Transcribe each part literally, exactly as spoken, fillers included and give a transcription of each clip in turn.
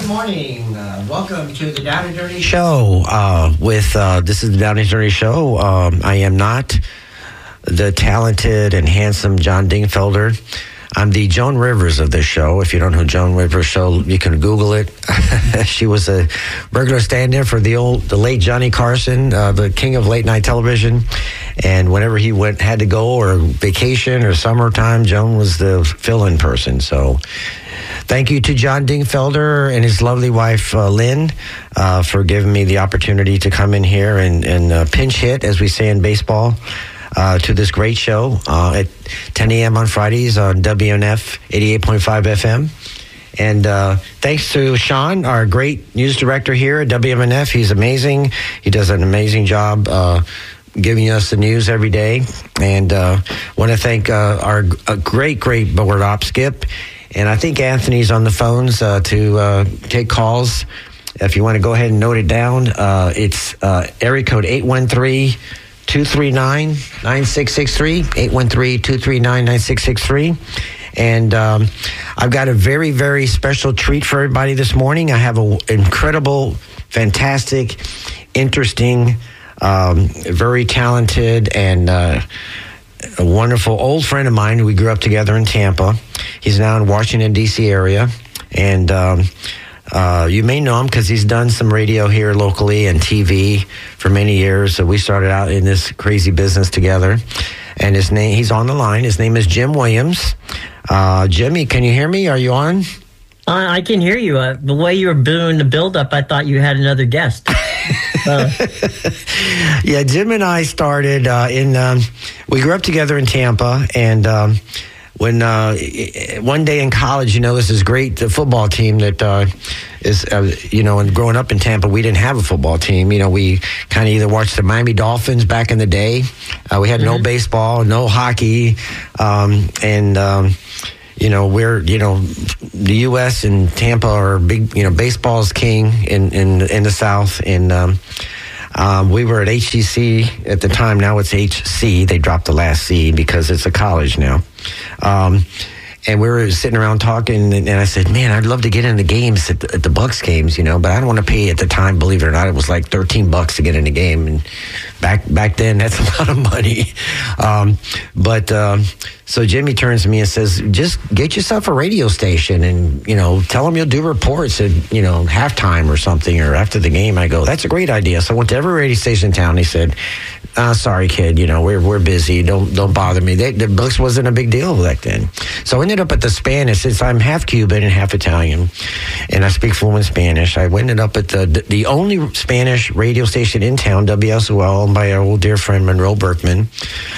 Good morning. Uh, welcome to the Down and Dirty Show. Uh, with uh, this is the Down and Dirty Show. Um, I am not the talented and handsome John Dingfelder. I'm the Joan Rivers of this show. If you don't know who Joan Rivers show, you can Google it. She was a regular stand-in for the old, the late Johnny Carson, uh, the king of late night television. And whenever he went, had to go or vacation or summertime, Joan was the fill-in person. So, thank you to John Dingfelder and his lovely wife uh, Lynn uh, for giving me the opportunity to come in here and, and uh, pinch hit, as we say in baseball. Uh, to this great show uh, at ten a.m. on Fridays on W N F eighty-eight point five F M. And uh, thanks to Sean, our great news director here at W N F. He's amazing. He does an amazing job uh, giving us the news every day. And uh, want to thank uh, our a great, great board op, Skip. And I think Anthony's on the phones uh, to uh, take calls. If you want to go ahead and note it down, uh, it's uh, area code eight one three, two three nine, nine six six three, eight one three, two three nine, nine six six three. And um, I've got a very, very special treat for everybody this morning. I have an incredible, fantastic, interesting, um, very talented, and uh, a wonderful old friend of mine who we grew up together in Tampa. He's now in Washington, D C area. And um, Uh, you may know him because he's done some radio here locally and T V for many years. So we started out in this crazy business together. And his name, he's on the line. His name is Jim Williams. Uh, Jimmy, can you hear me? Are you on? Uh, I can hear you. Uh, the way you were doing the build-up, I thought you had another guest. uh. Yeah, Jim and I started uh, in, um, we grew up together in Tampa, and um, when uh, one day in college, you know, this is great, the football team that uh, is, uh, you know, and growing up in Tampa, we didn't have a football team. You know, we kind of either watched the Miami Dolphins back in the day. Uh, we had mm-hmm. no baseball, no hockey, um, and, um, you know, we're, you know, the U S and Tampa are big, you know, baseball's king in, in, in the South. And um, um, we were at H C C at the time. Now it's H C. They dropped the last C because it's a college now. Um, and we were sitting around talking, and, and I said, man, I'd love to get in the games at the, at the Bucks games, you know, but I don't want to pay at the time, believe it or not. It was like thirteen bucks to get in the game. And back, back then, that's a lot of money. Um, but, um, so Jimmy turns to me and says, just get yourself a radio station and, you know, tell them you'll do reports at, you know, halftime or something, or after the game. I go, that's a great idea. So I went to every radio station in town. He said, Uh, sorry, kid. You know, we're we're busy. Don't don't bother me. They, the Bucks wasn't a big deal back then. So I ended up at the Spanish. Since I'm half Cuban and half Italian, and I speak fluent Spanish, I ended up at the the only Spanish radio station in town, W S O L, owned by our old dear friend Monroe Berkman.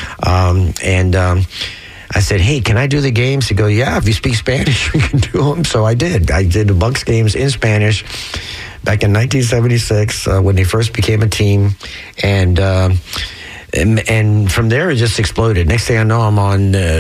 Um, and um, I said, hey, can I do the games? He go, yeah, if you speak Spanish, you can do them. So I did. I did the Bucks games in Spanish back in nineteen seventy-six uh, when they first became a team. And, uh, and and from there, it just exploded. Next thing I know, I'm on uh,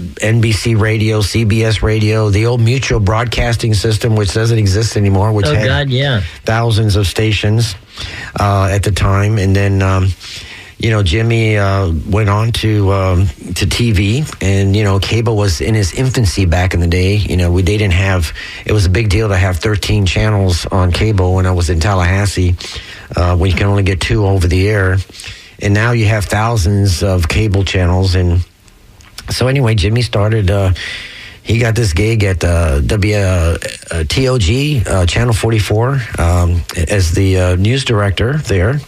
N B C radio, C B S radio, the old Mutual Broadcasting System, which doesn't exist anymore, which oh, had God, yeah. thousands of stations uh, at the time. And then... Um, You know, Jimmy uh, went on to um, to T V, and you know, cable was in its infancy back in the day. You know, we they didn't have. It was a big deal to have thirteen channels on cable when I was in Tallahassee, uh, when you can only get two over the air, and now you have thousands of cable channels. And so, anyway, Jimmy started. Uh, he got this gig at uh, W uh, uh, T O G uh, Channel forty-four um, as the uh, news director there,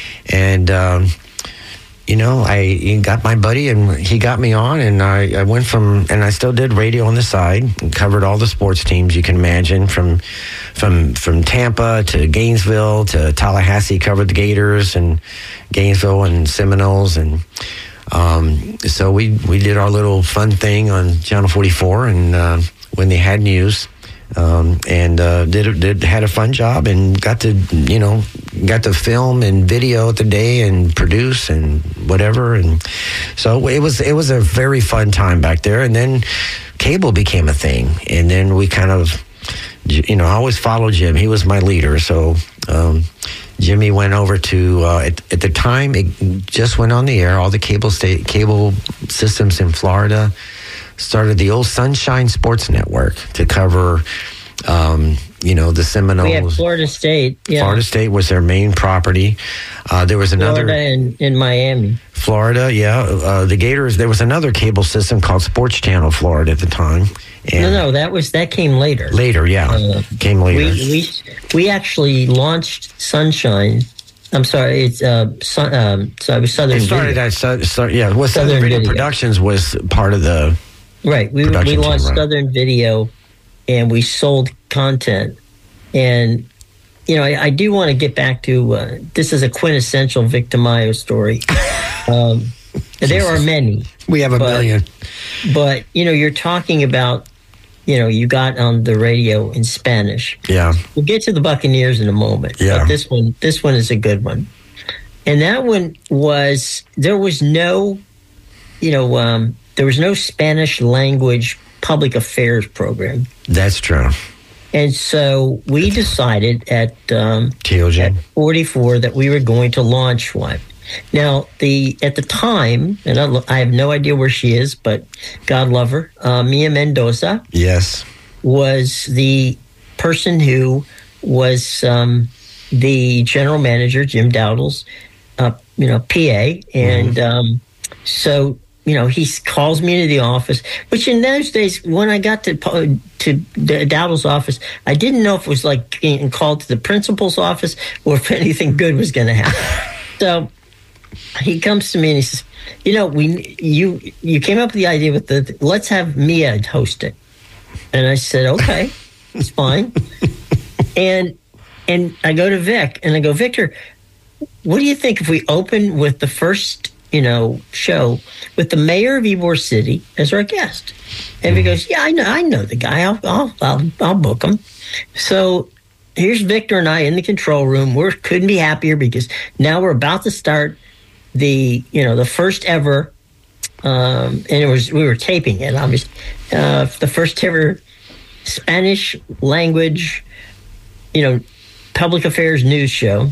and. Um, You know, I got my buddy, and he got me on, and I, I went from, and I still did radio on the side, and covered all the sports teams you can imagine, from from from Tampa to Gainesville to Tallahassee, covered the Gators and Gainesville and Seminoles, and um, so we we did our little fun thing on Channel forty-four, and uh, when they had news. Um, and uh, did did had a fun job, and got to you know got to film and video the day and produce and whatever, and so it was it was a very fun time back there. And then cable became a thing, and then we kind of you know I always followed Jim. He was my leader, so um, Jimmy went over to uh, at, at the time it just went on the air. All the cable state cable systems in Florida started the old Sunshine Sports Network to cover um, you know, the Seminoles. We had Florida State. Yeah. Florida State was their main property. Uh, there was another. Florida and in Miami. Florida, yeah. Uh, the Gators, there was another cable system called Sports Channel Florida at the time. And no, no, that was that came later. Later, yeah. Uh, came later. We, we, we actually launched Sunshine. I'm sorry, it's uh, sun, um, so it was Southern It started Video. at, so, so, yeah, well, Southern, Southern Video, Video Productions was part of the Right. We, we production launched team, right? Southern Video, and we sold content. And, you know, I, I do want to get back to, uh, this is a quintessential Vic DeMaio story. Um, there are many. We have a but, million. But, you know, you're talking about, you know, you got on the radio in Spanish. Yeah. We'll get to the Buccaneers in a moment. Yeah. But this one, this one is a good one. And that one was, there was no, you know, um, there was no Spanish language public affairs program. That's true. And so we decided at, um, T O J. at forty-four that we were going to launch one. Now, the at the time, and I, I have no idea where she is, but God love her, uh, Mia Mendoza Yes. was the person who was um, the general manager, Jim Dowdle's, uh, you know, P A. And Mm-hmm. um, so, you know, he calls me into the office, which in those days, when I got to to Dowdle's office, I didn't know if it was like getting called to the principal's office or if anything good was going to happen. So he comes to me and he says, you know, we you you came up with the idea with the, let's have Mia host it. And I said, okay, it's fine. and and I go to Vic and I go, Victor, what do you think if we open with the first, you know, show with the mayor of Ybor City as our guest? And he goes, yeah, I know, I know the guy. I'll, I'll, I'll, I'll book him. So here's Victor and I in the control room. We couldn't be happier because now we're about to start the, you know, the first ever, um, and it was, we were taping it, obviously, uh, the first ever Spanish language, you know, public affairs news show.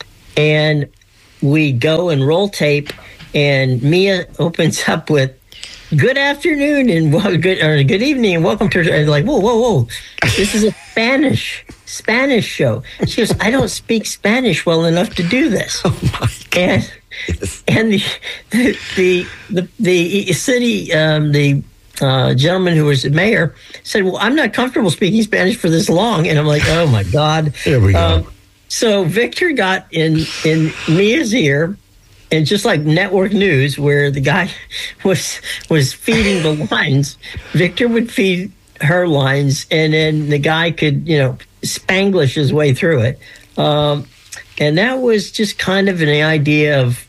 And we go and roll tape, and Mia opens up with, good afternoon and well, good or good evening and welcome to her. Like, whoa, whoa, whoa. This is a Spanish, Spanish show. She goes, I don't speak Spanish well enough to do this. Oh my God. And, Yes. and the, the, the, the, the city, um, the uh, gentleman who was the mayor said, well, I'm not comfortable speaking Spanish for this long. And I'm like, oh my God. Here we go. Um, so Victor got in, in Mia's ear, and just like network news, where the guy was was feeding the lines, Victor would feed her lines, and then the guy could, you know, Spanglish his way through it. Um, and that was just kind of an idea of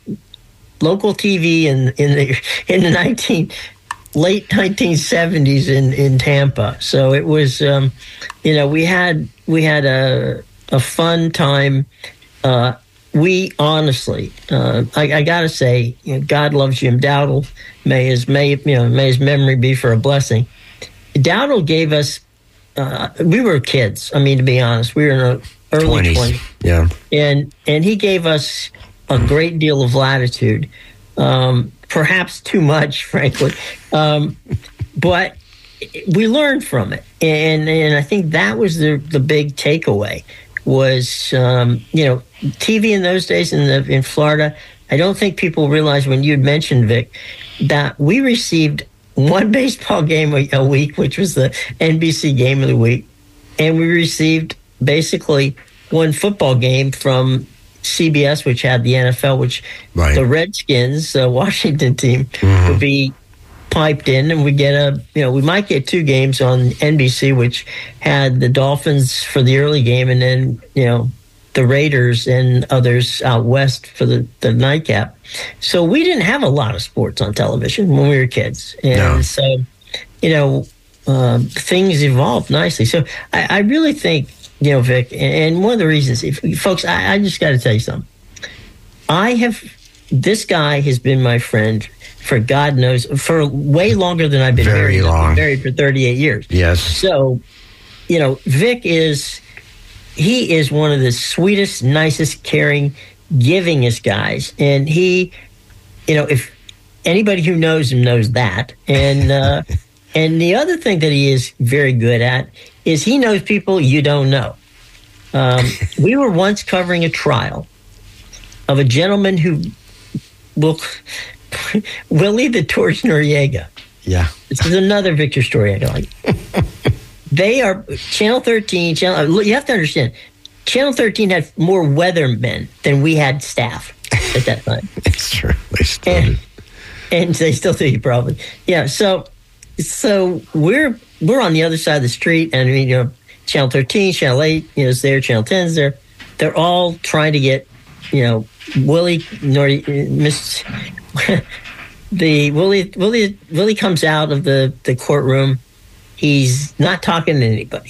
local T V in in the in the nineteen late nineteen seventies in in Tampa. So it was, um, you know, we had we had a a fun time. Uh, We honestly, uh, I, I got to say, you know, God loves Jim Dowdle. May his may you know may his memory be for a blessing. Dowdle gave us. Uh, we were kids. I mean, to be honest, we were in our early twenties. Yeah, and and he gave us a great deal of latitude, um, perhaps too much, frankly, um, but we learned from it, and and I think that was the the big takeaway. Was um, you know, T V in those days in the in Florida. I don't think people realize, when you'd mentioned, Vic, that we received one baseball game a, a week, which was the N B C game of the week, and we received basically one football game from C B S, which had the N F L, which right. the Redskins, the Washington team, mm-hmm. would be piped in, and we get a, you know, we might get two games on N B C, which had the Dolphins for the early game, and then, you know, the Raiders and others out west for the, the nightcap. So we didn't have a lot of sports on television when we were kids. And no. so, you know, uh, things evolved nicely. So I, I really think, you know, Vic, and one of the reasons, if, folks, I, I just got to tell you something. I have, this guy has been my friend for God knows, for way longer than I've been Very married. long. I've been married for thirty-eight years. Yes. So, you know, Vic is, he is one of the sweetest, nicest, caring, givingest guys. And he, you know, if anybody who knows him knows that. And, uh, And the other thing that he is very good at is he knows people you don't know. Um, we were once covering a trial of a gentleman who will Willie the Torch Noriega. Yeah. This is another Victor story I don't like. They are Channel thirteen. Channel, you have to understand, Channel thirteen had more weathermen than we had staff at that time. It's true. They still and, do. and they still do, probably. Yeah. So, so we're we're on the other side of the street, and you know, Channel thirteen, Channel eight, you know, is there. Channel ten is there. They're all trying to get, you know, Willie Nori, Miss the Willie Willie Willie comes out of the, the courtroom. He's not talking to anybody.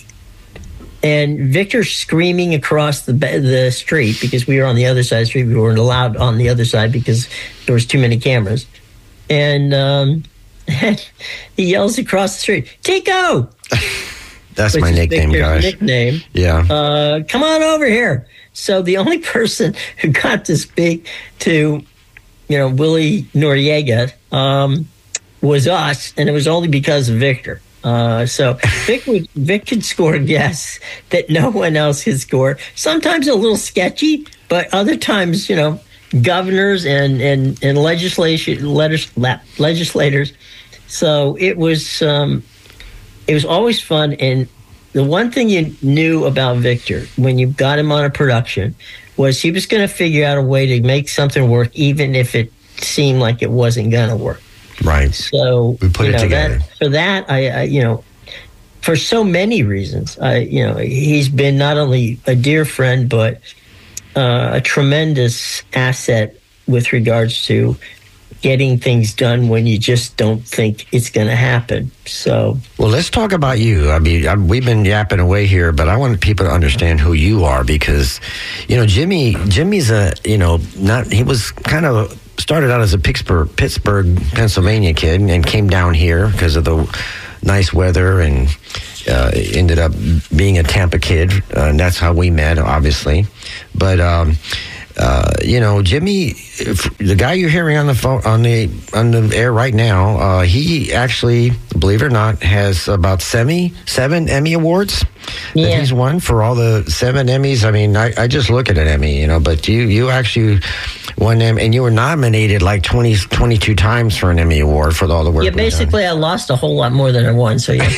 And Victor's screaming across the the street because we were on the other side of the street. We weren't allowed on the other side because there was too many cameras. And, um, and he yells across the street, Tico! That's my nickname, Victor's guys. nickname. Yeah. Uh, come on over here. So the only person who got to speak to, you know, Willie Noriega um, was us, and it was only because of Victor. Uh, so Vic would, Vic could score guesses that no one else could score. Sometimes a little sketchy, but other times, you know, governors and and and legislation letters, legislators. So it was um, it was always fun. And the one thing you knew about Victor when you got him on a production was he was going to figure out a way to make something work, even if it seemed like it wasn't going to work. Right. So we put you it know, together. That, for that, I, I, you know, for so many reasons, I, you know, he's been not only a dear friend, but uh, a tremendous asset with regards to getting things done when you just don't think it's going to happen. So, well, let's talk about you. I mean, I, we've been yapping away here, but I want people to understand who you are because, you know, Jimmy, Jimmy's a, you know, not, he was kind of started out as a Pittsburgh, Pittsburgh, Pennsylvania kid and came down here because of the nice weather and uh, ended up being a Tampa kid. Uh, and that's how we met, obviously. But, um, Uh, you know, Jimmy, if, the guy you're hearing on the phone, on the on the air right now, uh, he actually, believe it or not, has about seven, seven Emmy awards yeah. that he's won for all the seven Emmys. I mean, I, I just look at an Emmy, you know, but you you actually won them, and you were nominated like twenty, twenty-two times for an Emmy award for all the work. Yeah, basically, I lost a whole lot more than I won. So yeah.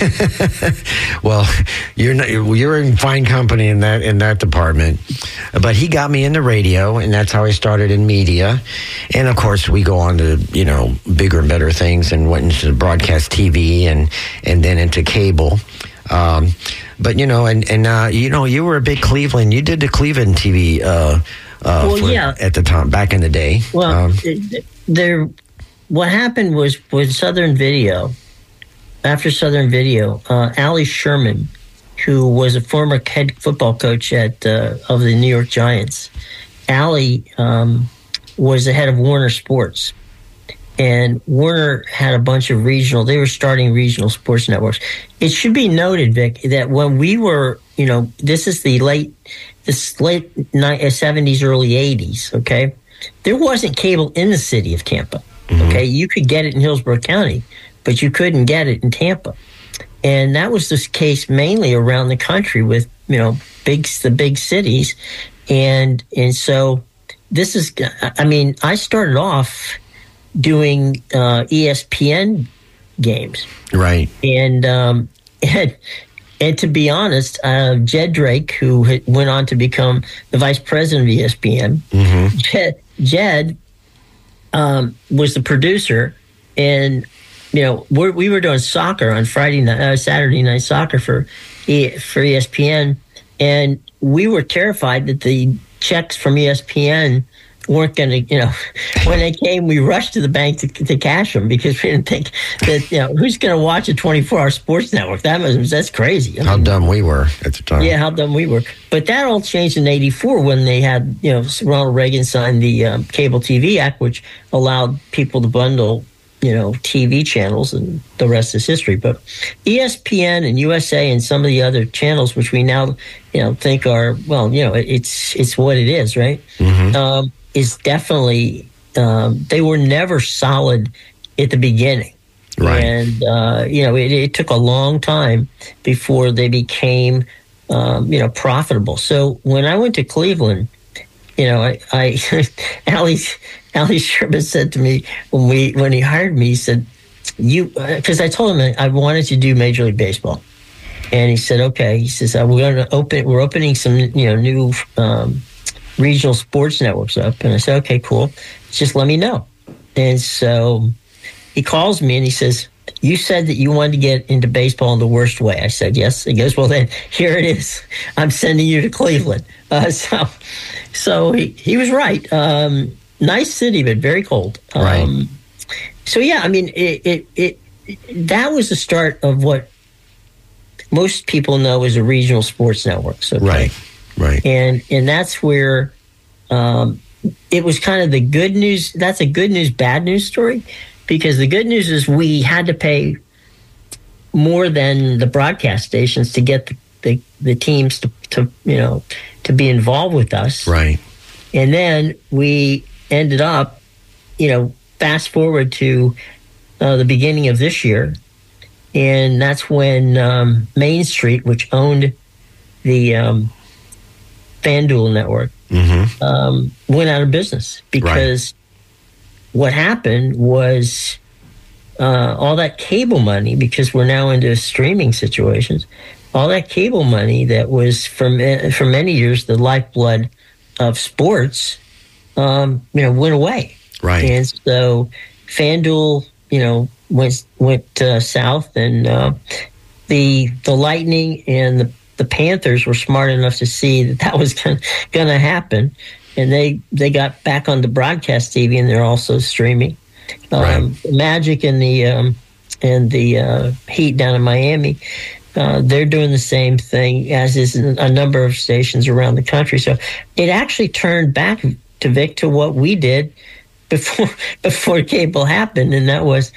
Well, you're not, you're in fine company in that in that department, but he got me into radio. And that's how I started in media. And of course, we go on to, you know, bigger and better things and went into broadcast T V and, and then into cable. Um, but, you know, and, and uh, you know, you were a big Cleveland. You did the Cleveland T V uh, uh, well, for, yeah. at the time, back in the day. Well, um, there, what happened was with Southern Video, after Southern Video, uh, Allie Sherman, who was a former head football coach at uh, of the New York Giants, Allie um, was the head of Warner Sports, and Warner had a bunch of regional. They were starting regional sports networks. It should be noted, Vic, that when we were, you know, this is the late, this late seventies, early eighties. Okay, there wasn't cable in the city of Tampa. Mm-hmm. Okay, you could get it in Hillsborough County, but you couldn't get it in Tampa, and that was the case mainly around the country with, you know, big the big cities. And and so this is, I mean, I started off doing uh, E S P N games. Right. And, um, and, and to be honest, uh, Jed Drake, who had, went on to become the vice president of E S P N, mm-hmm. Jed, Jed um, was the producer. And, you know, we're, we were doing soccer on Friday night, uh, Saturday night soccer for, e, for E S P N. And we were terrified that the checks from E S P N weren't going to, you know, when they came, we rushed to the bank to, to cash them because we didn't think that, you know, who's going to watch a twenty-four hour sports network? That was, that's crazy. I how mean, dumb we were at the time. Yeah, how dumb we were. But that all changed in eighty-four when they had, you know, Ronald Reagan signed the um, Cable T V Act, which allowed people to bundle, you know, T V channels, and the rest is history. But E S P N and U S A and some of the other channels, which we now, you know, think are, well, you know, it's it's what it is, right? Mm-hmm. Um, is definitely, um, they were never solid at the beginning. Right. And, uh, you know, it, it took a long time before they became, um, you know, profitable. So when I went to Cleveland, you know, I, I Ali, Ali Sherman said to me when we, when he hired me, he said, you, because I told him I wanted to do Major League Baseball. And he said, okay. He says, we're going to open, we're opening some, you know, new um, regional sports networks up. And I said, okay, cool. Just let me know. And so he calls me and he says, you said that you wanted to get into baseball in the worst way. I said, yes. He goes, well, then here it is. I'm sending you to Cleveland. Uh, so so he, he was right. Um, nice city, but very cold. Um, right. So, yeah, I mean, it, it, it that was the start of what most people know as a regional sports network. Okay? Right, right. And, and that's where um, it was kind of the good news. That's a good news, bad news story. Because the good news is we had to pay more than the broadcast stations to get the, the, the teams to, to, you know, to be involved with us. Right. And then we ended up, you know, fast forward to uh, the beginning of this year. And that's when um, Main Street, which owned the um, FanDuel network, mm-hmm. um, went out of business because... Right. What happened was uh, all that cable money, because we're now into streaming situations, all that cable money that was for, for many years the lifeblood of sports, um, you know, went away. Right. And so FanDuel, you know, went went uh, south, and uh, the the Lightning and the, the Panthers were smart enough to see that that was going to happen. And they, they got back on the broadcast T V, and they're also streaming. Um, right. Magic and the um, and the uh, Heat down in Miami, uh, they're doing the same thing, as is a number of stations around the country. So it actually turned back to Vic to what we did before before cable happened, and that was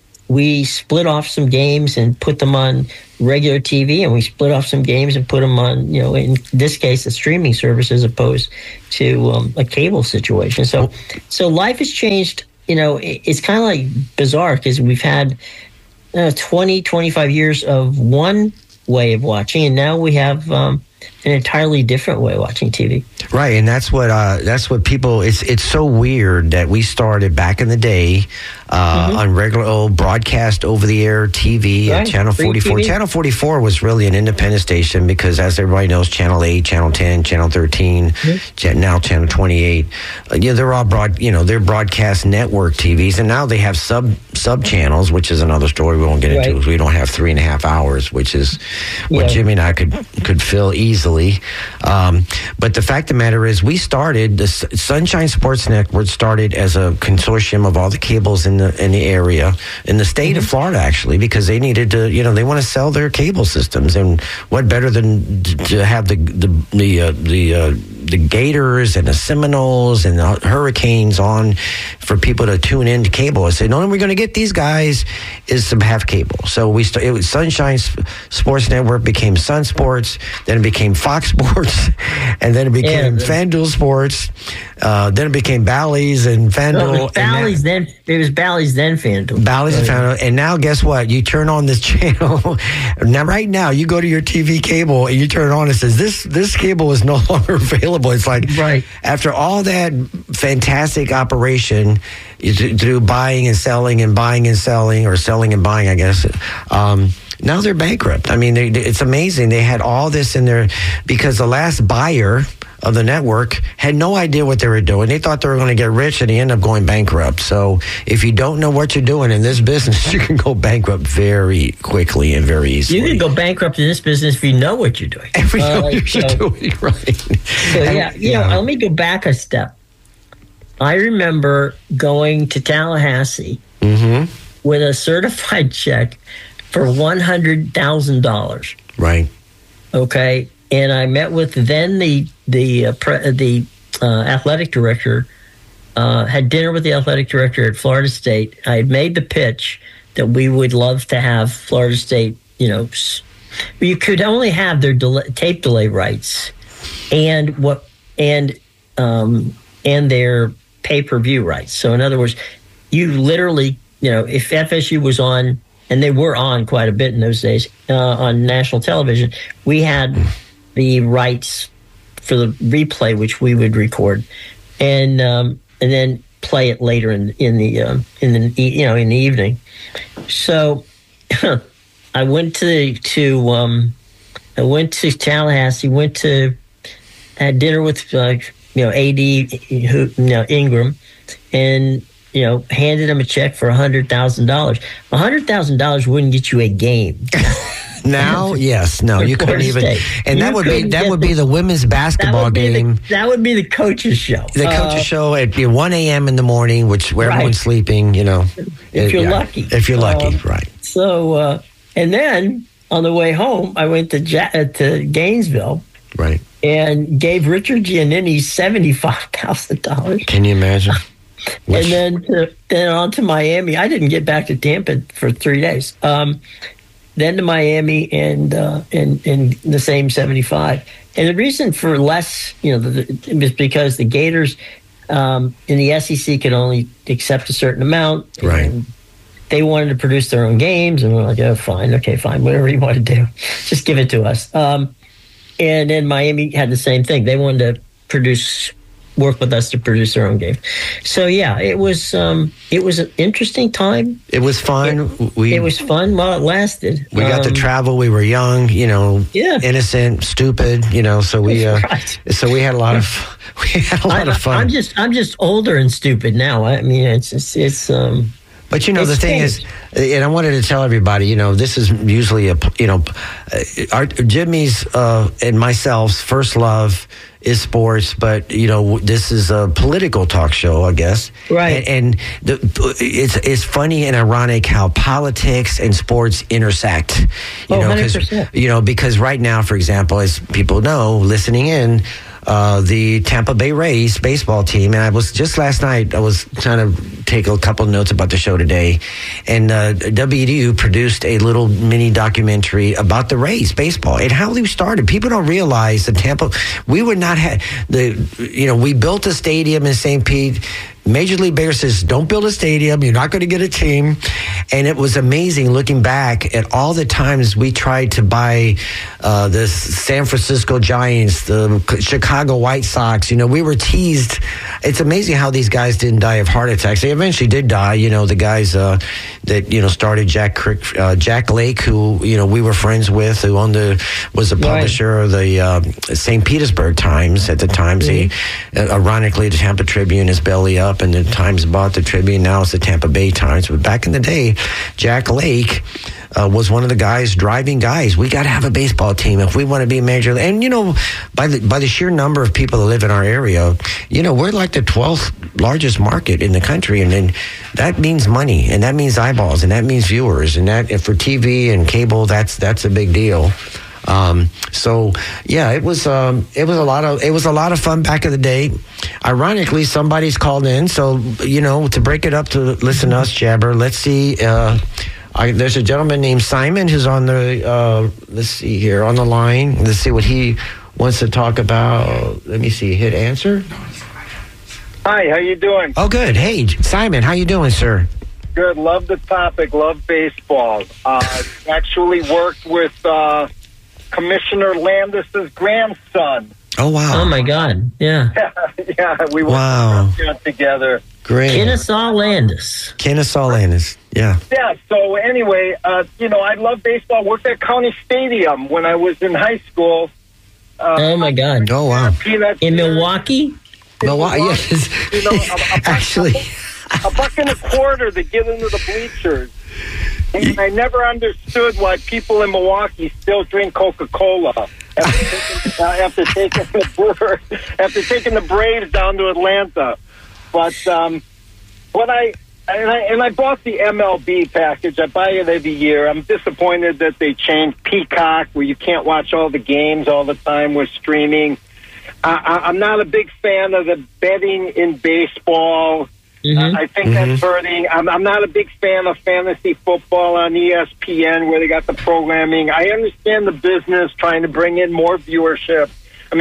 we split off some games and put them on regular T V, and we split off some games and put them on, you know, in this case, a streaming service as opposed to um, a cable situation. So, so life has changed. You know, it, it's kind of like bizarre because we've had uh, twenty, twenty-five years of one way of watching, and now we have um, an entirely different way of watching T V. Right, and that's what uh, that's what people. It's it's so weird that we started back in the day uh, mm-hmm. on regular old broadcast over the air T V right. at Channel forty-four. Channel forty-four was really an independent station because, as everybody knows, Channel eight, Channel ten, Channel thirteen, mm-hmm. now Channel twenty-eight. Uh, yeah, they're all broad. You know, they're broadcast network T Vs, and now they have sub sub channels, which is another story we won't get into. Right. We don't have three and a half hours, which is what yeah. Jimmy and I could could fill easily. Um, but the fact of the matter is, we started the Sunshine Sports Network started as a consortium of all the cables in the in the area in the state mm-hmm. of Florida, actually, because they needed to, you know, they want to sell their cable systems, and what better than to have the the the uh, the uh, the Gators and the Seminoles and the Hurricanes on for people to tune in to cable. I said, no, we're going to get these guys is to have cable. So we st- it was Sunshine Sports Network became Sun Sports, then it became Fox Sports, and then it became yeah, FanDuel Sports. Uh, then it became Bally's and FanDuel. No, it was Bally's now, then it was Bally's then FanDuel. Bally's and FanDuel, and now guess what? You turn on this channel. Now, right now, you go to your T V cable and you turn it on. It says this this cable is no longer available. It's like right. after all that fantastic operation to, to do buying and selling and buying and selling, or selling and buying, I guess. Um, now they're bankrupt. I mean, they, it's amazing. They had all this in there because the last buyer of the network had no idea what they were doing. They thought they were going to get rich, and they end up going bankrupt. So if you don't know what you're doing in this business, you can go bankrupt very quickly and very easily. You can go bankrupt in this business if you know what you're doing. If you know uh, what you're so, doing, right. So yeah, and, you yeah. know, let me go back a step. I remember going to Tallahassee mm-hmm. with a certified check for one hundred thousand dollars. Right. Okay. And I met with then the the uh, pre, the uh, athletic director, uh, had dinner with the athletic director at Florida State. I had made the pitch that we would love to have Florida State, you know, you could only have their delay, tape delay rights and what and um, and their pay-per-view rights. So in other words, you literally you know, if F S U was on, and they were on quite a bit in those days uh, on national television, we had the rights for the replay, which we would record, and um, and then play it later in in the um, in the you know in the evening. So I went to to um, I went to Tallahassee, went to had dinner with uh, you know A D who, you know, Ingram, and you know handed him a check for a hundred thousand dollars. A hundred thousand dollars wouldn't get you a game. Now, yes, no, you couldn't even, State. and that You would be couldn't that get would the- be the women's basketball that would be game. The, that would be the coach's show. The coach's Uh, show at you know, one a.m. in the morning, which where Right. everyone's sleeping, you know. If you're Yeah, lucky. If you're lucky, Um, right. So, uh, and then on the way home, I went to ja- uh, to Gainesville Right. and gave Richard Giannini seventy-five thousand dollars. Can you imagine? Which- And then to, then on to Miami. I didn't get back to Tampa for three days. Um, then to Miami and uh, and and the same seventy-five. And the reason for less, you know, the, the, was because the Gators um, in the S E C could only accept a certain amount. Right. And they wanted to produce their own games, and we're like, oh, fine, okay, fine, whatever you want to do, just give it to us. Um, and then Miami had the same thing. They wanted to produce. Work with us to produce their own game. So yeah, it was um, it was an interesting time. It was fun. It, we it was fun while it lasted. we got um, to travel. We were young, you know, Yeah. innocent, stupid, you know. So we uh, Right. so we had a lot of we had a lot I, of fun. I'm just I'm just older and stupid now. I mean, it's it's, it's um. But you know, It's the thing changed. is, and I wanted to tell everybody, you know, this is usually a, you know, uh, our Jimmy's uh, and myself's first love is sports, but you know, this is a political talk show, I guess. Right. And, and the, it's it's funny and ironic how politics and sports intersect. You Oh, know, one hundred percent. you know, because right now, for example, as people know, listening in. Uh, the Tampa Bay Rays baseball team, and I was just last night. I was trying to take a couple notes about the show today, and uh, W D U produced a little mini documentary about the Rays baseball and how they started. People don't realize that Tampa. We would not have the. You know, we built a stadium in Saint Pete. Major League Baseball says, don't build a stadium. You're not going to get a team. And it was amazing looking back at all the times we tried to buy uh, the San Francisco Giants, the Chicago White Sox. You know, we were teased. It's amazing how these guys didn't die of heart attacks. They eventually did die. You know, the guys uh, that, you know, started Jack Crick, uh, Jack Lake, who, you know, we were friends with, who owned the, was the publisher of the uh, Saint Petersburg Times at the time. Mm-hmm. They, uh, ironically, the Tampa Tribune is belly up. And the Times bought the Tribune. Now it's the Tampa Bay Times. But back in the day, Jack Lake uh, was one of the guys driving guys. We got to have a baseball team if we want to be major. And you know, by the by the sheer number of people that live in our area, you know, we're like the twelfth largest market in the country, and then that means money, and that means eyeballs, and that means viewers, and that and for T V and cable, that's that's a big deal. Um, so yeah, it was, um, it was a lot of, it was a lot of fun back in the day. Ironically, somebody's called in. So, you know, to break it up to listen to us jabber, let's see, uh, I, there's a gentleman named Simon who's on the, uh, let's see here on the line. Let's see what he wants to talk about. Let me see, hit answer. Hi, how you doing? Oh, good. Hey, Simon, how you doing, sir? Good. Love the topic. Love baseball. Uh, actually worked with, uh, Commissioner Landis's grandson. Oh, wow. Oh my God! Yeah, Yeah, we worked Wow. together. Great. Kennesaw Landis. Kennesaw Landis. Yeah. Yeah, so anyway, uh, you know, I love baseball. Worked at County Stadium when I was in high school. Uh, Oh my God! Oh, wow. Peanuts In Milwaukee. Milwaukee, yes. You know, a, a buck, Actually. a buck and a quarter to get into the bleachers. And I never understood why people in Milwaukee still drink Coca-Cola after taking, uh, after taking the after taking the Braves down to Atlanta. But um, what I and, I and I bought the M L B package. I buy it every year. I'm disappointed that they changed Peacock, where you can't watch all the games all the time with streaming. I, I'm not a big fan of the betting in baseball. Mm-hmm. Uh, I think Mm-hmm. that's hurting. I'm, I'm not a big fan of fantasy football on E S P N where they got the programming. I understand the business trying to bring in more viewership. I mean,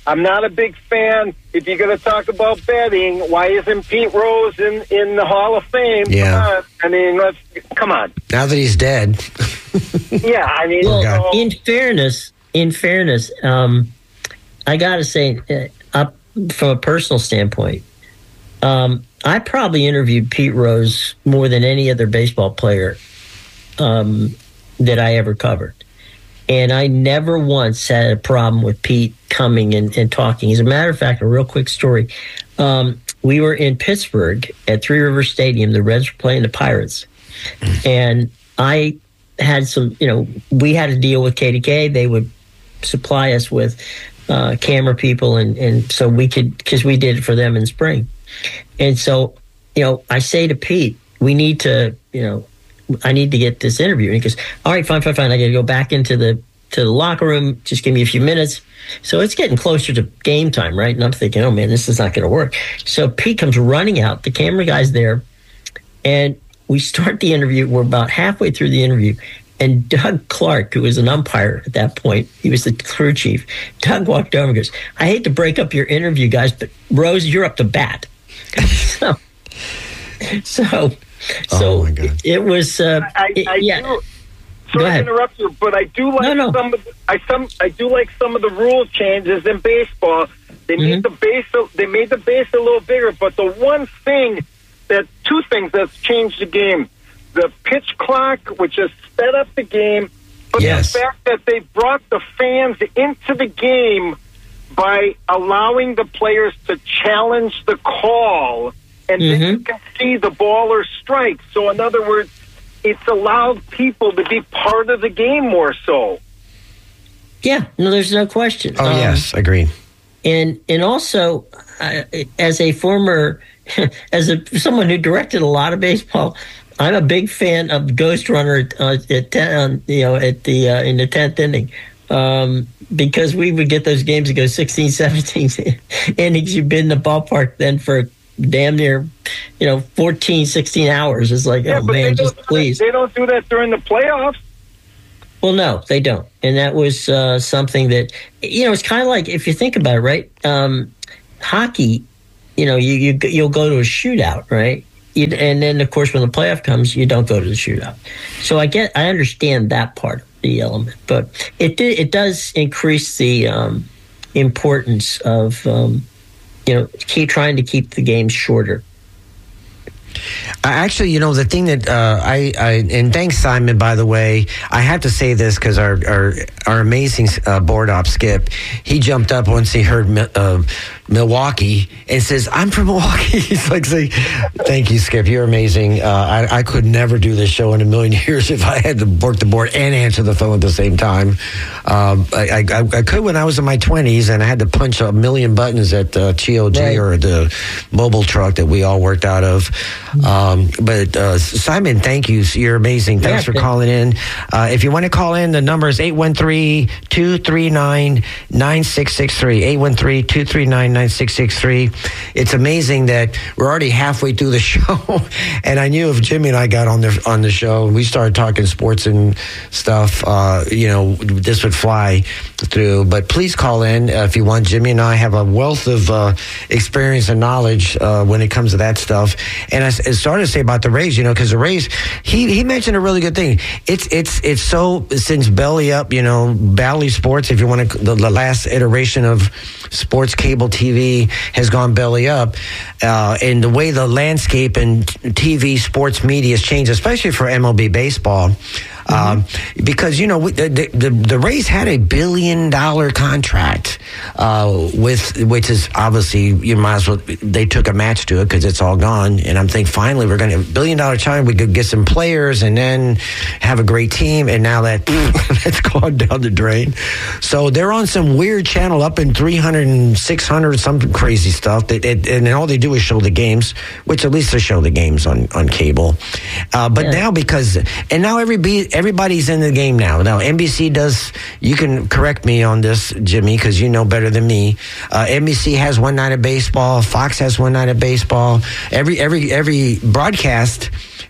I'm not a big fan. If you're going to talk about betting, why isn't Pete Rose in, in the Hall of Fame? Yeah. Come on. I mean, let's come on. Now that he's dead. Yeah, I mean, well, so, in fairness, in fairness, um, I got to say, uh, up from a personal standpoint, um, I probably interviewed Pete Rose more than any other baseball player um, that I ever covered. And I never once had a problem with Pete coming and, and talking. As a matter of fact, a real quick story. Um, we were in Pittsburgh at Three Rivers Stadium. The Reds were playing the Pirates. And I had some, you know, we had a deal with K D K. They would supply us with uh, camera people. And, and so we could, because we did it for them in spring. And so, you know, I say to Pete, we need to, you know, I need to get this interview. And he goes, all right, fine, fine, fine. I got to go back into the to the locker room. Just give me a few minutes. So it's getting closer to game time, right? And I'm thinking, oh, man, this is not going to work. So Pete comes running out. The camera guy's there. And we start the interview. We're about halfway through the interview. And Doug Clark, who was an umpire at that point, he was the crew chief. Doug walked over and goes, I hate to break up your interview, guys, but Rose, you're up to bat. so, so So oh my God. it was. Uh, I, it, I yeah. do, sorry to interrupt you, but I do like no, no. some. Of the, I some. I do like some of the rule changes in baseball. They Mm-hmm. made the base. They made the base a little bigger. But the one thing that two things that's changed the game: the pitch clock, which has sped up the game, but Yes. the fact that they brought the fans into the game by allowing the players to challenge the call. And then Mm-hmm. you can see the ball or strike. So, in other words, it's allowed people to be part of the game more so. Yeah, no, there's no question. Oh, Um, yes, agreed. And and also, uh, as a former, as a someone who directed a lot of baseball, I'm a big fan of Ghost Runner uh, at ten, you know, at the uh, in the tenth inning. Um, because we would get those games that go sixteen, seventeen innings. You've been in the ballpark then for damn near, you know, fourteen, sixteen hours. It's like, Yeah, oh, but man, they just don't, please. They don't do that during the playoffs. Well, no, they don't. And that was uh, something that, you know, it's kind of like, if you think about it, right? Um, hockey, you know, you, you, you'll go to a shootout, right? You, and then, of course, when the playoff comes, you don't go to the shootout. So I get, I understand that part of the element. But it did, it does increase the um, importance of, um, you know, keep trying to keep the game shorter. I actually, you know, the thing that uh, I, I, and thanks, Simon, by the way, I have to say this because our, our, our amazing uh, board op, Skip, he jumped up once he heard uh, Milwaukee and says, I'm from Milwaukee. He's like, saying, thank you, Skip. You're amazing. Uh, I, I could never do this show in a million years if I had to work the board and answer the phone at the same time. Um, I, I, I could when I was in my twenties and I had to punch a million buttons at uh, T O G Right. or the mobile truck that we all worked out of. Um, but uh, Simon, thank you. You're amazing. Thanks Yeah, for calling in. Uh, if you want to call in, the number is eight one three, two three nine, nine six six three. eight one three, two three nine, nine six six three. It's amazing that we're already halfway through the show. And I knew if Jimmy and I got on the on the show and we started talking sports and stuff, uh, you know, this would fly through. But please call in uh, if you want. Jimmy and I have a wealth of uh, experience and knowledge uh, when it comes to that stuff. And I, I started to say about the Rays, you know, because the Rays, he he mentioned a really good thing. It's it's it's so since Belly Up, you know, Bally Sports, if you want to, the, the last iteration of sports cable T V has gone belly up, uh, and the way the landscape and T V sports media has changed, especially for M L B baseball. Um, because, you know, the, the, the Rays had a billion dollar contract, uh, with, which is obviously, you might as well, they took a match to it because it's all gone. And I'm thinking finally we're going to have a billion dollar time. We could get some players and then have a great team. And now that that's gone down the drain. So they're on some weird channel up in three hundred and six hundred, some crazy stuff that, it, and all they do is show the games, which at least they show the games on, on cable. Uh, but Yeah. now because, and now every be everybody's in the game now. Now, N B C does, you can correct me on this, Jimmy, because you know better than me. Uh, N B C has one night of baseball. Fox has one night of baseball. Every every every broadcast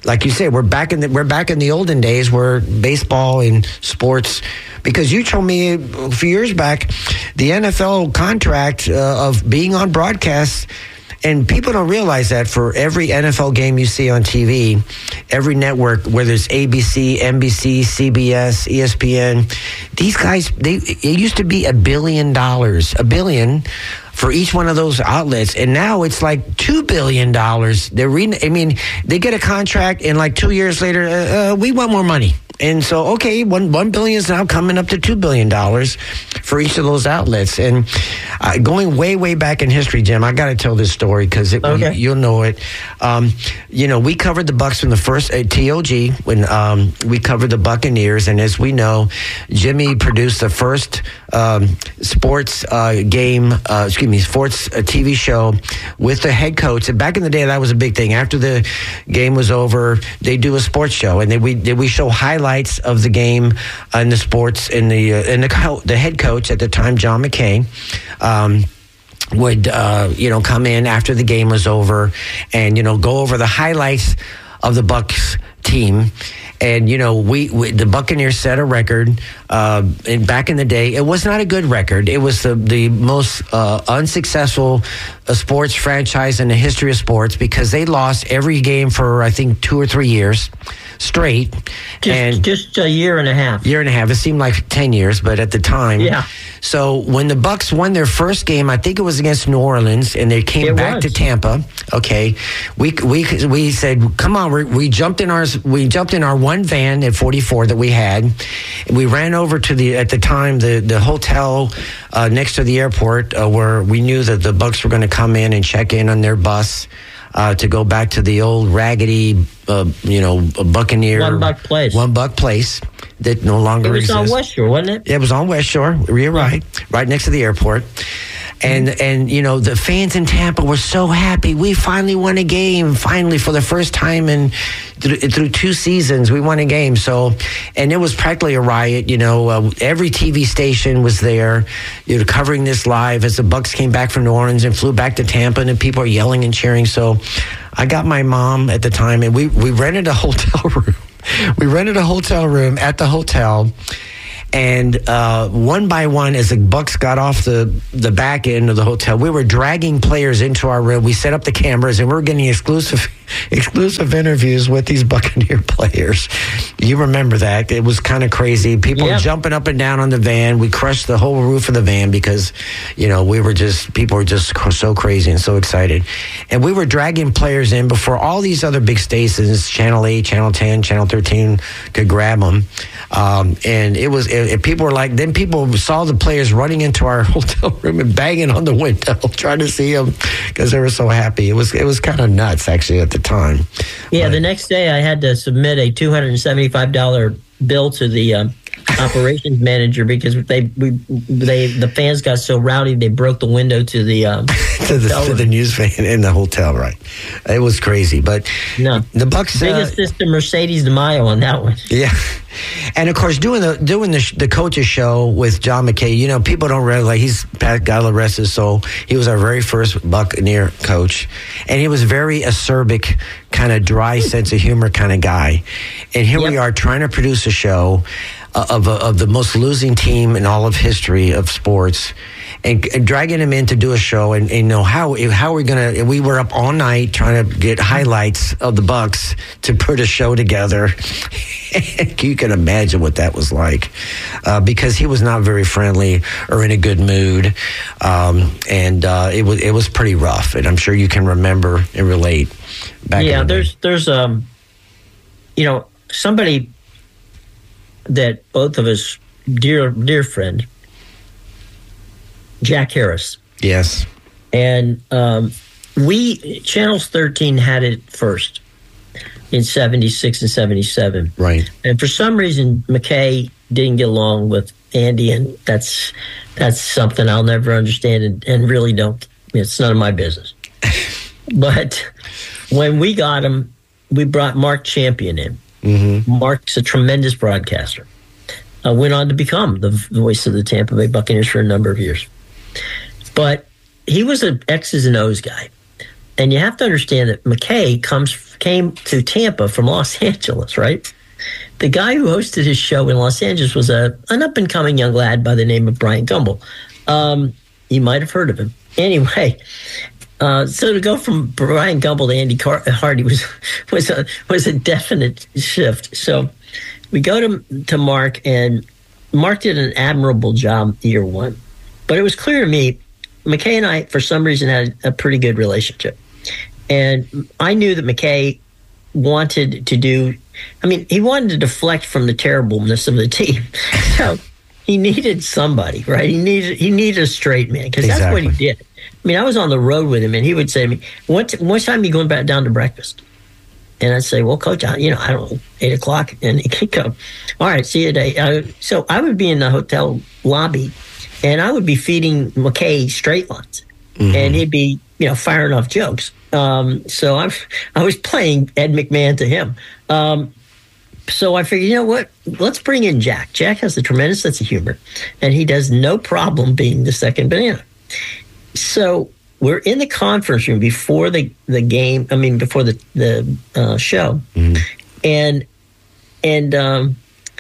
like you said, we're back in the we're back in the olden days where baseball and sports. Because you told me a few years back, the N F L contract uh, of being on broadcast. And people don't realize that for every N F L game you see on T V, every network, whether it's A B C, N B C, C B S, E S P N, these guys, they it used to be a billion dollars, a billion for each one of those outlets. And now it's like two billion dollars. They're re- I mean, they get a contract and like two years later, uh, uh, we want more money. And so, okay, one one billion is now coming up to two billion dollars for each of those outlets. And uh, going way, way back in history, Jim, I got to tell this story because okay. you, you'll know it. Um, you know, we covered the Bucs from the first uh, T O G when um, we covered the Buccaneers, and as we know, Jimmy produced the first um, sports uh, game, uh, excuse me, sports uh, T V show with the head coach. And back in the day, that was a big thing. After the game was over, they do a sports show, and they, we they, we show highlights. Of the game and the sports and the uh, and the co- the head coach at the time, John McKay, um, would uh, you know come in after the game was over and you know go over the highlights of the Bucs team. And, you know, we, we the Buccaneers set a record uh, and back in the day. It was not a good record. It was the, the most uh, unsuccessful uh, sports franchise in the history of sports because they lost every game for, I think, two or three years straight. Just, and just a year and a half. Year and a half. It seemed like ten years, but at the time. Yeah. So when the Bucs won their first game, I think it was against New Orleans, and they came it back was. to Tampa. Okay, we we we said, "Come on!" We, we jumped in our we jumped in our one van at forty-four that we had. We ran over to the at the time the the hotel uh, next to the airport uh, where we knew that the Bucs were going to come in and check in on their bus. Uh, to go back to the old raggedy, uh, you know, Buccaneer one buck place, one buck place that no longer exists. It was exists. on West Shore, wasn't it? It was on West Shore. You're right, right next to the airport. And and you know the fans in Tampa were so happy. We finally won a game. Finally, for the first time in through, through two seasons, we won a game. So, and it was practically a riot. You know, uh, every T V station was there, you know, covering this live as the Bucs came back from New Orleans and flew back to Tampa, and people are yelling and cheering. So, I got my mom at the time, and we we rented a hotel room. We rented a hotel room at the hotel. And uh, one by one, as the Bucs got off the, the back end of the hotel, we were dragging players into our room. We set up the cameras, and we were getting exclusive exclusive interviews with these Buccaneer players. You remember that. It was kind of crazy. People yep. were jumping up and down on the van. We crushed the whole roof of the van because, you know, we were just, people were just so crazy and so excited. And we were dragging players in before all these other big stations, Channel eight, Channel ten, Channel thirteen, could grab them. Um, and it was, it, it, people were like, then people saw the players running into our hotel room and banging on the window, trying to see them because they were so happy. It was, it was kind of nuts, actually, at the time. Yeah, but the next day I had to submit a two hundred seventy-five dollars bill to the um, operations manager because they we they the fans got so rowdy they broke the window to the um, to the to the news van in the hotel. Right, it was crazy, but no, the Bucs biggest uh, system Mercedes DeMaio on that one. Yeah. And of course, doing the doing the the coaches show with John McKay, you know, people don't realize he's Pat God rest his soul. He was our very first Buccaneer coach, and he was very acerbic, kind of dry sense of humor kind of guy. And here yep. we are trying to produce a show of a, of the most losing team in all of history of sports, and, and dragging him in to do a show. And, and you know how how are we gonna? We were up all night trying to get highlights of the Bucs to put a show together. You can imagine what that was like, uh, because he was not very friendly or in a good mood, um, and uh, it was it was pretty rough. And I'm sure you can remember and relate. Back yeah, in the there's day. there's um, you know, somebody that both of us dear dear friend, Jack Harris. Yes, and um, we Channels thirteen had it first. In seventy-six and seventy-seven. Right. And for some reason, McKay didn't get along with Andy, and that's that's something I'll never understand and, and really don't. It's none of my business. But when we got him, we brought Mark Champion in. Mm-hmm. Mark's a tremendous broadcaster. Uh, went on to become the voice of the Tampa Bay Buccaneers for a number of years. But he was an X's and O's guy. And you have to understand that McKay comes came to Tampa from Los Angeles, right? The guy who hosted his show in Los Angeles was a an up-and-coming young lad by the name of Brian Gumbel. Um, you might have heard of him. Anyway, uh, so to go from Brian Gumbel to Andy Car- Hardy was was a was a definite shift. So we go to to Mark, and Mark did an admirable job year one. But it was clear to me, McKay and I, for some reason, had a pretty good relationship. And I knew that McKay wanted to do, I mean, he wanted to deflect from the terribleness of the team. So he needed somebody, right? He needed he needed a straight man, because exactly. That's what he did. I mean, I was on the road with him, and he would say to me, what, what time are you going back down to breakfast? And I'd say, well, Coach, I, you know, I don't know, eight o'clock. And he could go, all right, see you today. Uh, so I would be in the hotel lobby, and I would be feeding McKay straight lines. Mm-hmm. And he'd be, you know, firing off jokes. Um, so I I was playing Ed McMahon to him. Um, so I figured, you know what? Let's bring in Jack. Jack has a tremendous sense of humor, and he does no problem being the second banana. So we're in the conference room before the, the game, I mean, before the, the uh, show. Mm-hmm. And and um,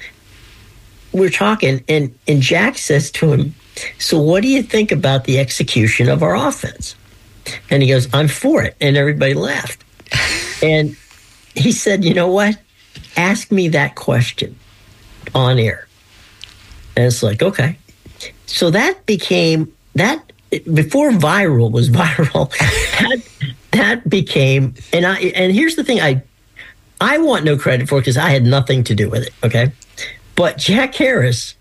we're talking, and, and Jack says to him, so what do you think about the execution of our offense? And he goes, I'm for it. And everybody laughed. And he said, you know what? Ask me that question on air. And it's like, okay. So that became, that, before viral was viral, that, that became, and I, and here's the thing, I, I want no credit for it because I had nothing to do with it, okay? But Jack Harris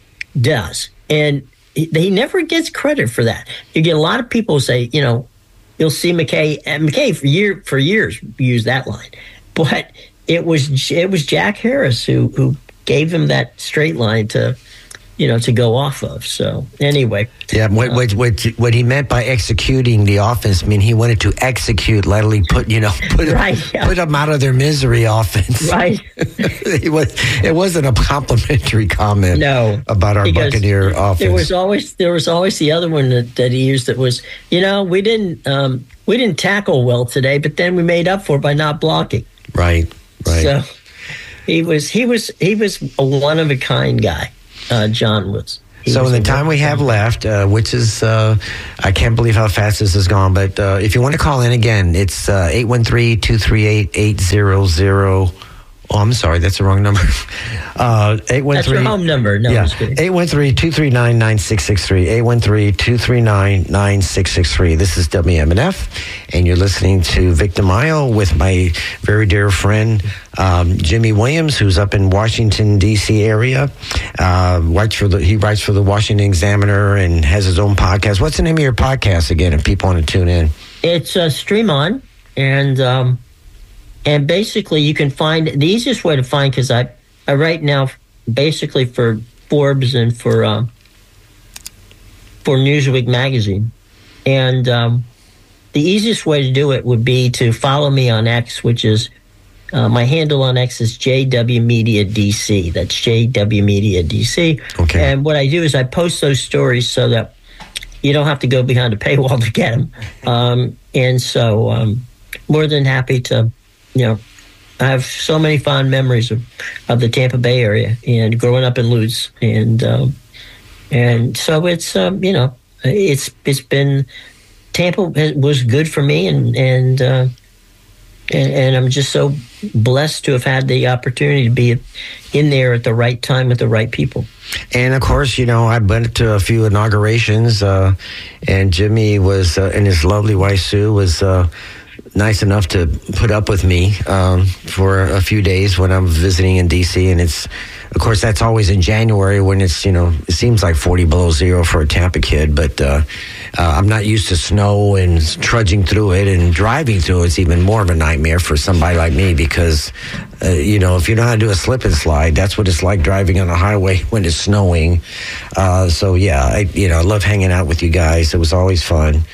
does. And he never gets credit for that. You get a lot of people who say, you know, you'll see McKay, and McKay for year for years used that line, but it was it was Jack Harris who who gave him that straight line to, you know, to go off of. So anyway, yeah. What, uh, what what what he meant by executing the offense, I mean, he wanted to execute, literally put you know put right, them, yeah. put them out of their misery offense. Right. it was it wasn't a complimentary comment. No, about our Buccaneer offense. There was always there was always the other one that, that he used that was, you know, we didn't um, we didn't tackle well today, but then we made up for it by not blocking. Right. Right. So he was he was he was a one of a kind guy. Uh, John was. So in the time we have left, uh, which is, uh, I can't believe how fast this has gone, but uh, if you want to call in again, it's uh, eight one three, two three eight, eight zero zero. Oh, I'm sorry, that's the wrong number. Uh, eight one three, that's your home number. No, yeah, I'm just kidding. eight one three, two three nine, nine six six three, eight one three, two three nine, nine six six three. This is W M N F, and you're listening to Vic DeMaio with my very dear friend, um, Jimmy Williams, who's up in Washington, D C area. Uh, writes for the, he writes for the Washington Examiner and has his own podcast. What's the name of your podcast again, if people want to tune in? It's uh, Stream On, and... Um, And basically, you can find the easiest way to find, because I, I write now basically for Forbes and for um, for Newsweek magazine, and um, the easiest way to do it would be to follow me on X, which is uh, my handle on X is J W Media D C. That's J W Media D C. Okay. And what I do is I post those stories so that you don't have to go behind a paywall to get them, um, and so um, more than happy to. You know, I have so many fond memories of, of the Tampa Bay area and growing up in Lutz, and um, and so it's um, you know it's it's been Tampa was good for me, and and, uh, and and I'm just so blessed to have had the opportunity to be in there at the right time with the right people. And of course, you know, I've been to a few inaugurations, uh, and Jimmy was uh, and his lovely wife Sue was. Uh, nice enough to put up with me um, for a few days when I'm visiting in D C, and it's, of course, that's always in January when it's, you know, it seems like forty below zero for a Tampa kid, but uh, uh, I'm not used to snow and trudging through it, and driving through it's even more of a nightmare for somebody like me because, uh, you know, if you know how to do a slip and slide, that's what it's like driving on a highway when it's snowing. Uh, so, yeah, I, you know, I love hanging out with you guys. It was always fun.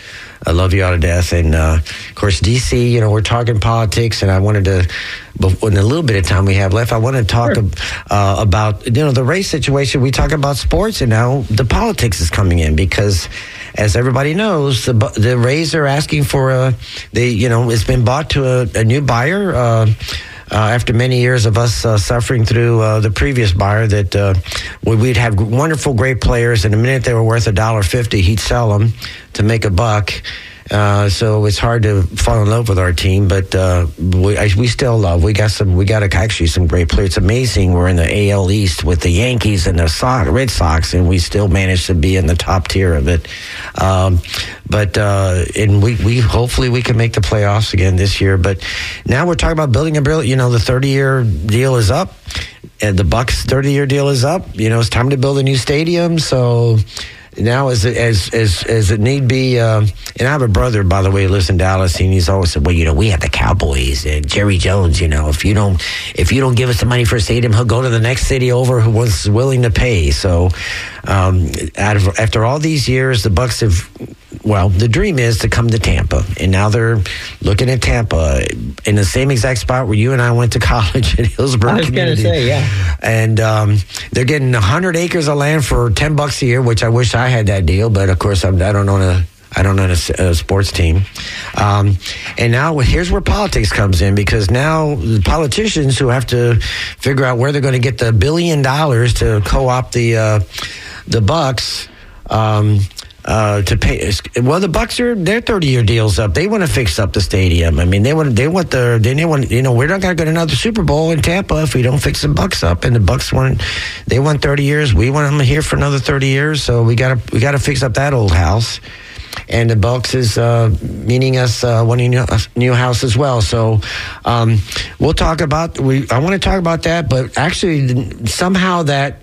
I love you all to death. And, uh, of course, D C, you know, we're talking politics, and I wanted to, in a little bit of time we have left, I want to talk Sure. uh, about, you know, the race situation. We talk about sports, and now the politics is coming in because, as everybody knows, the the Rays are asking for a, they, you know, it's been bought to a, a new buyer. Uh, Uh, after many years of us uh, suffering through uh, the previous buyer, that uh, we'd have wonderful, great players, and the minute they were worth a dollar fifty, he'd sell them to make a buck. Uh, so it's hard to fall in love with our team, but uh, we, I, we still love. We got some. We got a, actually some great players. It's amazing. We're in the A L East with the Yankees and the Sox, Red Sox, and we still manage to be in the top tier of it. Um, but uh, and we, we hopefully we can make the playoffs again this year. But now we're talking about building a bill. You know, the thirty-year deal is up, and the Bucks' thirty-year deal is up. You know, it's time to build a new stadium. So. Now, as as as as it need be, uh, and I have a brother, by the way, who lives in Dallas, and he's always said, "Well, you know, we have the Cowboys and Jerry Jones. You know, if you don't if you don't give us the money for a stadium, he'll go to the next city over who was willing to pay." So, um, out of, after all these years, the Bucks have. Well, the dream is to come to Tampa, and now they're looking at Tampa in the same exact spot where you and I went to college in Hillsborough. I was going to say, yeah. And um, they're getting one hundred acres of land for ten bucks a year, which I wish I had that deal, but of course I'm, I don't own a I don't own a, a sports team. Um, and now here's where politics comes in, because now the politicians who have to figure out where they're going to get the billion dollars to co-opt the uh, the Bucks. Um, Uh, to pay, well, the Bucks are their thirty-year deals up. They want to fix up the stadium. I mean, they want they want the they want you know we're not going to get another Super Bowl in Tampa if we don't fix the Bucks up. And the Bucks want they want thirty years. We want them here for another thirty years. So we got to we got to fix up that old house. And the Bucks is uh, meaning us uh, wanting a new house as well. So um, we'll talk about we. I want to talk about that, but actually somehow that.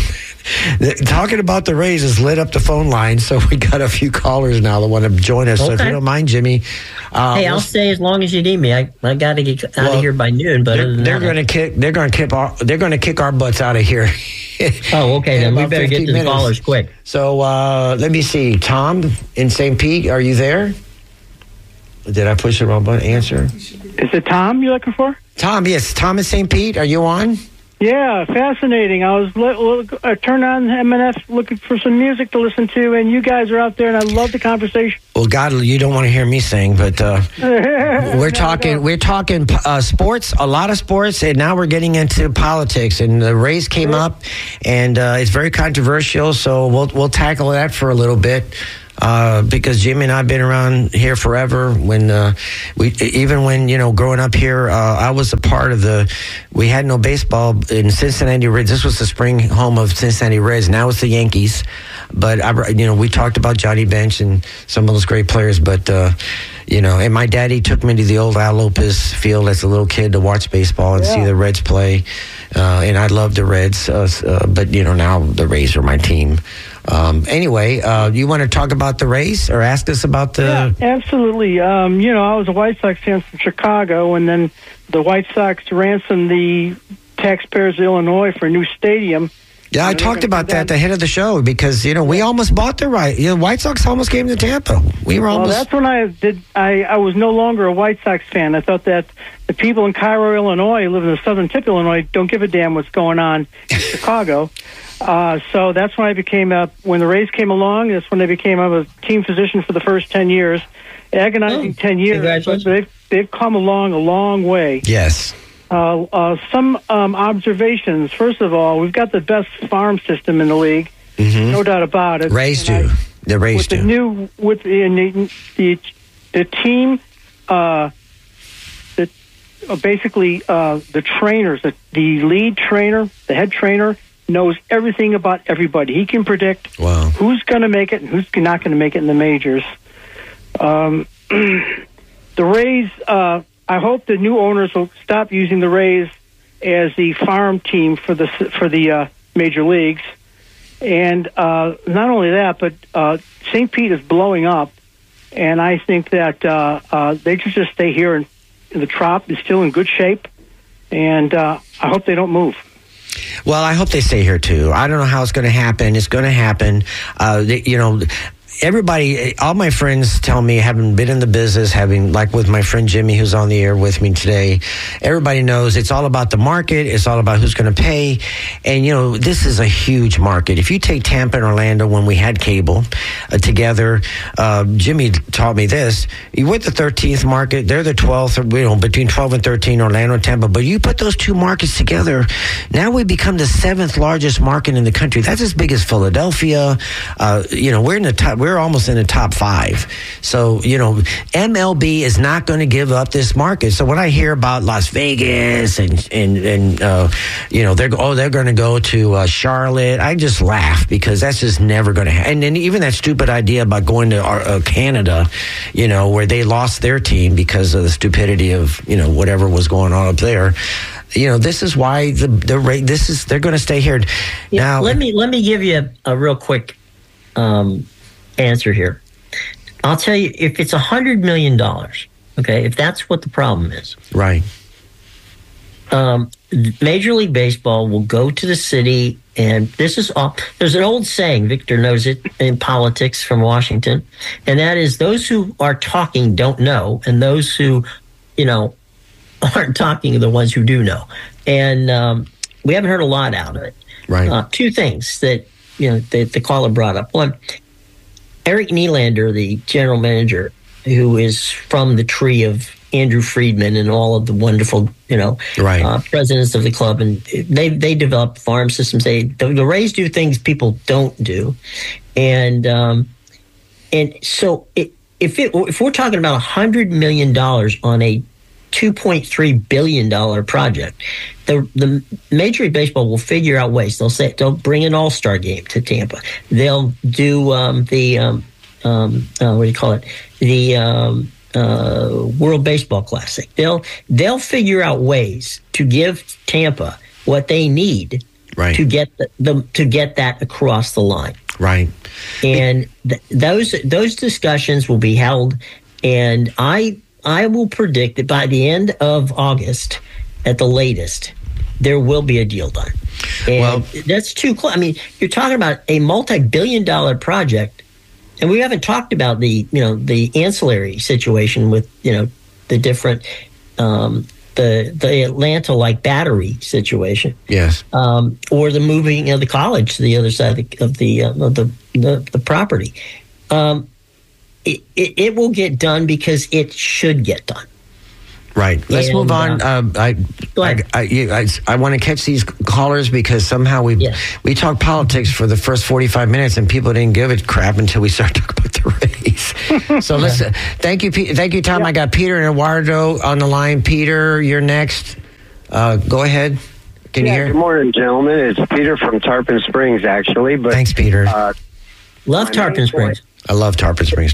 Talking about the Rays has lit up the phone line, so we got a few callers now that want to join us. Okay. So if you don't mind, Jimmy. Uh, hey, I'll we'll, stay as long as you need me. I I got to get out well, of here by noon. But they're, they're going to kick. They're going to kick. Our, they're going to kick our butts out of here. Oh, okay. Then we better get to minutes. The callers quick. So uh, let me see. Tom in Saint Pete, are you there? Did I push the wrong button? Answer. Is it Tom you're looking for? Tom, yes. Tom in Saint Pete, are you on? Yeah, fascinating. I was I turned on M N F looking for some music to listen to, and you guys are out there, and I love the conversation. Well, God, you don't want to hear me sing, but uh, we're talking we're talking uh, sports, a lot of sports, and now we're getting into politics. And the Rays came right. up, and uh, it's very controversial, so we'll we'll tackle that for a little bit. Uh, because Jimmy and I have been around here forever. When uh, we, even when you know, growing up here, uh, I was a part of the. We had no baseball in Cincinnati Reds. This was the spring home of Cincinnati Reds. Now it's the Yankees. But I, you know, we talked about Johnny Bench and some of those great players. But uh, you know, and my daddy took me to the old Al Lopez Field as a little kid to watch baseball and yeah. see the Reds play. Uh, and I loved the Reds. Uh, uh, but you know, now the Rays are my team. Um, anyway, uh, you want to talk about the Rays or ask us about the... Yeah, absolutely. Um, you know, I was a White Sox fan from Chicago, and then the White Sox ransomed the taxpayers of Illinois for a new stadium. Yeah, I talked about that at the head of the show because, you know, we almost bought the right. You know, White Sox almost came to Tampa. We were almost... Well, that's when I did. I, I was no longer a White Sox fan. I thought that the people in Cairo, Illinois, who live in the southern tip of Illinois, don't give a damn what's going on in Chicago. Uh, so that's when I became a, when the Rays came along, that's when I became a team physician for the first ten years. Agonizing oh, ten years, but they've, they've come along a long way. Yes. Uh, uh, some um, observations. First of all, we've got the best farm system in the league, mm-hmm. no doubt about it. Rays do. The Rays with do. The new, with the, the, the, the team, uh, the, uh, basically uh, the trainers, the, the lead trainer, the head trainer, knows everything about everybody. He can predict wow. who's going to make it and who's not going to make it in the majors. Um, the Rays, uh, I hope the new owners will stop using the Rays as the farm team for the for the uh, major leagues. And uh, not only that, but uh, Saint Pete is blowing up, and I think that uh, uh, they should just stay here in, in the Trop. It's still in good shape, and uh, I hope they don't move. Well, I hope they stay here, too. I don't know how it's going to happen. It's going to happen. Uh, they, you know, everybody, all my friends tell me, having been in the business, having, like with my friend Jimmy, who's on the air with me today, everybody knows it's all about the market. It's all about who's going to pay. And, you know, this is a huge market. If you take Tampa and Orlando when we had cable uh, together, uh, Jimmy taught me this. You went the thirteenth market. They're the twelfth, you know, between twelve and thirteen, Orlando and Tampa. But you put those two markets together, now we become the seventh largest market in the country. That's as big as Philadelphia. Uh, you know, we're in the top, we're almost in the top five. So, you know, M L B is not going to give up this market. So when I hear about Las Vegas and, and, and uh, you know, they're, oh, they're going to go to uh, Charlotte, I just laugh because that's just never going to happen. And then even that stupid idea about going to uh, Canada, you know, where they lost their team because of the stupidity of, you know, whatever was going on up there. You know, this is why the the rate. This is they're going to stay here. Yeah, Now, let me let me give you a, a real quick um, answer here. I'll tell you, if it's a hundred million dollars, okay, if that's what the problem is, right? Um, Major League Baseball will go to the city, and this is all. There's an old saying, Victor knows it in politics from Washington, and that is those who are talking don't know, and those who, you know, aren't talking are the ones who do know. And um, we haven't heard a lot out of it. Right. Uh, two things that, you know, that the caller brought up. One, Eric Nylander, the general manager, who is from the tree of Andrew Friedman and all of the wonderful, you know, right. uh, presidents of the club, and they they develop farm systems. They the, the Rays do things people don't do, and um, and so it, if it, if we're talking about a hundred million dollars on a two point three billion dollars project, the the Major League Baseball will figure out ways. They'll say they'll bring an All-Star game to Tampa. They'll do um, the um, um, uh, what do you call it? The um, uh, World Baseball Classic. They'll they'll figure out ways to give Tampa what they need right. to get the, the to get that across the line. Right. And th- those those discussions will be held, and I. I will predict that by the end of August, at the latest, there will be a deal done. And well, that's too close. I mean, you're talking about a multi-billion dollar project, and we haven't talked about the, you know, the ancillary situation with, you know, the different, um, the the Atlanta-like battery situation. Yes. Um, or the moving of the college to the other side of the of the, uh, of the, the, the property. Um, It, it, it will get done because it should get done. Right. Let's and, move on. Uh, I, I, I, I, I want to catch these callers because somehow we yes. we talked politics for the first forty-five minutes and people didn't give it crap until we started talking about the race. So let's uh, thank you, thank you, Tom. Yeah. I got Peter and Eduardo on the line. Peter, you're next. Uh, go ahead. Can yeah, you hear? Good morning, gentlemen. It's Peter from Tarpon Springs, actually. But thanks, Peter. Uh, Love Tarpon Springs. I love Tarpon Springs.